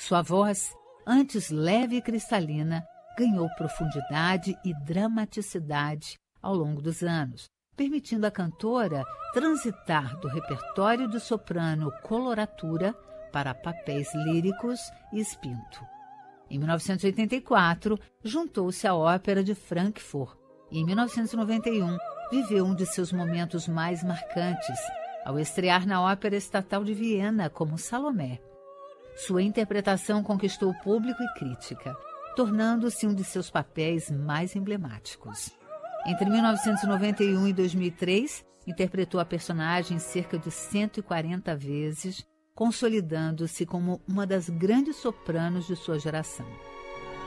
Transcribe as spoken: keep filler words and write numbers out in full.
Sua voz, antes leve e cristalina, ganhou profundidade e dramaticidade ao longo dos anos, permitindo à cantora transitar do repertório de soprano coloratura para papéis líricos e espinto. Em mil novecentos e oitenta e quatro, juntou-se à Ópera de Frankfurt e, em mil novecentos e noventa e um, viveu um de seus momentos mais marcantes, ao estrear na Ópera Estatal de Viena como Salomé. Sua interpretação conquistou o público e crítica, tornando-se um de seus papéis mais emblemáticos. Entre mil novecentos e noventa e um e dois mil e três, interpretou a personagem cerca de cento e quarenta vezes, consolidando-se como uma das grandes sopranos de sua geração.